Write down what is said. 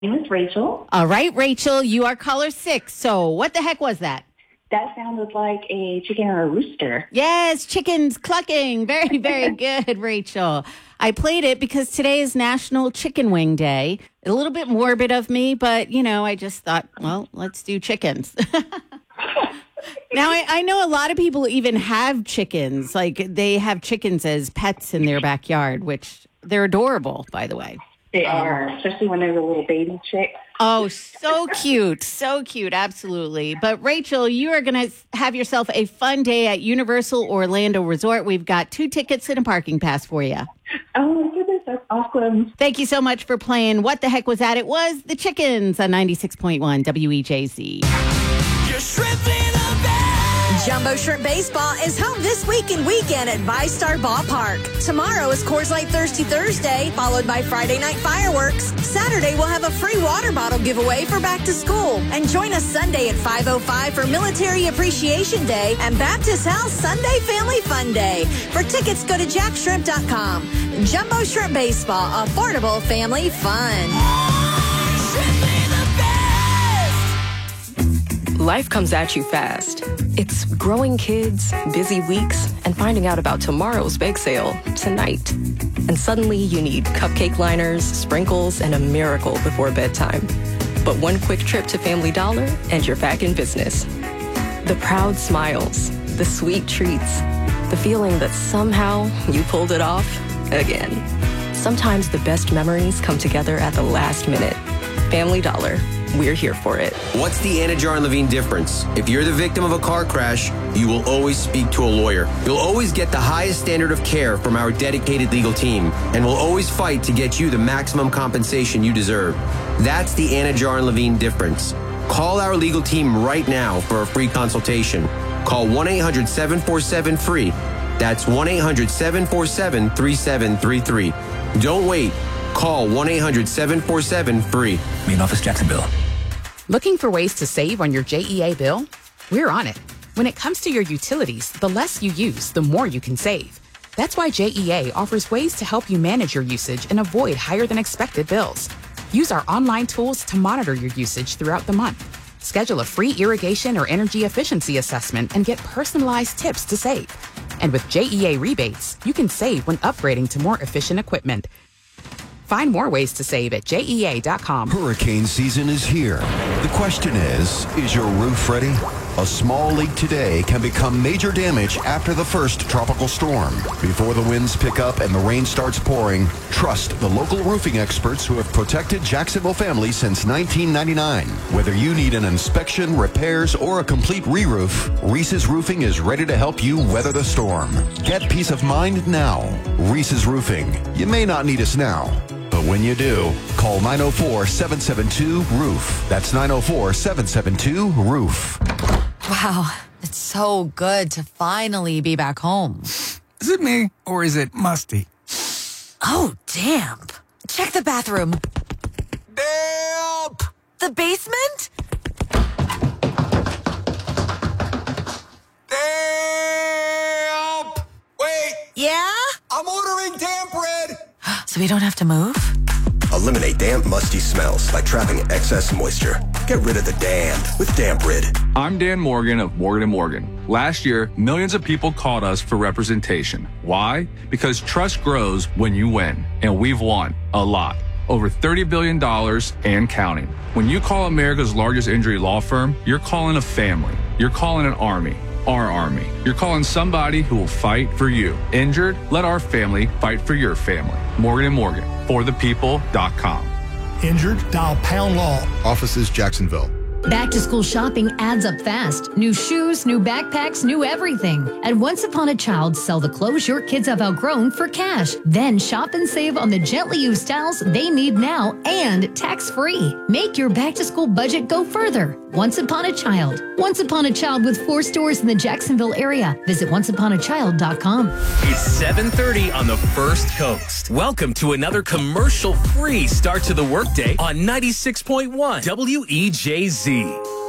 My name is Rachel. All right, Rachel, you are caller 6. So what the heck was that? That sounded like a chicken or a rooster. Yes, chickens clucking. Very, very good, Rachel. I played it because today is National Chicken Wing Day. A little bit morbid of me, but, I just thought, well, let's do chickens. Now, I know a lot of people even have chickens. Like, they have chickens as pets in their backyard, which they're adorable, by the way. They are, especially when they're the little baby chicks. Oh, so cute. So cute. Absolutely. But Rachel, you are going to have yourself a fun day at Universal Orlando Resort. We've got 2 tickets and a parking pass for you. Oh, my goodness. That's awesome. Thank you so much for playing. What the heck was that? It was the chickens on 96.1 WEJZ. You're shrimping the bed. Jumbo Shrimp Baseball is home this week and weekend at VyStar Ballpark. Tomorrow is Coors Light Thirsty Thursday, followed by Friday Night Fireworks. Saturday, we'll have a free water bottle giveaway for back to school. And join us Sunday at 5:05 for Military Appreciation Day and Baptist House Sunday Family Fun Day. For tickets, go to jackshrimp.com. Jumbo Shrimp Baseball, affordable family fun. Life comes at you fast. It's growing kids, busy weeks, and finding out about tomorrow's bake sale tonight. And suddenly you need cupcake liners, sprinkles, and a miracle before bedtime. But one quick trip to Family Dollar and you're back in business. The proud smiles, the sweet treats, the feeling that somehow you pulled it off again. Sometimes the best memories come together at the last minute. Family Dollar. We're here for it. What's the Anna Jar and Levine difference? If you're the victim of a car crash, you will always speak to a lawyer. You'll always get the highest standard of care from our dedicated legal team, and we'll always fight to get you the maximum compensation you deserve. That's the Anna Jar and Levine difference. Call our legal team right now for a free consultation. Call 1-800-747-FREE. That's 1-800-747-3733. Don't wait. Call 1-800-747-FREE. Main office, Jacksonville. Looking for ways to save on your JEA bill? We're on it. When it comes to your utilities, the less you use, the more you can save. That's why JEA offers ways to help you manage your usage and avoid higher than expected bills. Use our online tools to monitor your usage throughout the month. Schedule a free irrigation or energy efficiency assessment and get personalized tips to save. And with JEA rebates, you can save when upgrading to more efficient equipment. Find more ways to save at JEA.com. Hurricane season is here. The question is your roof ready? A small leak today can become major damage after the first tropical storm. Before the winds pick up and the rain starts pouring, trust the local roofing experts who have protected Jacksonville families since 1999. Whether you need an inspection, repairs, or a complete re-roof, Reese's Roofing is ready to help you weather the storm. Get peace of mind now. Reese's Roofing. You may not need us now, but when you do, call 904-772-ROOF. That's 904-772-ROOF. Wow, it's so good to finally be back home. Is it me, or is it musty? Oh, damp. Check the bathroom. Damp! The basement? Damp! Wait! Yeah? I'm ordering damp bread! So we don't have to move? Eliminate damp, musty smells by trapping excess moisture. Get rid of the damp with Damp Rid. I'm Dan Morgan of Morgan & Morgan. Last year, millions of people called us for representation. Why? Because trust grows when you win, and we've won a lot. Over $30 billion and counting. When you call America's largest injury law firm, you're calling a family. You're calling an army. Our army. You're calling somebody who will fight for you. Injured? Let our family fight for your family. Morgan & Morgan. ForThePeople.com. Injured? Dial Pound Law. Offices Jacksonville. Back to school shopping adds up fast. New shoes, new backpacks, new everything. At Once Upon a Child, sell the clothes your kids have outgrown for cash. Then shop and save on the gently used styles they need now and tax-free. Make your back to school budget go further. Once Upon a Child. Once Upon a Child with 4 stores in the Jacksonville area. Visit onceuponachild.com. It's 7:30 on the First Coast. Welcome to another commercial-free start to the workday on 96.1 WEJZ.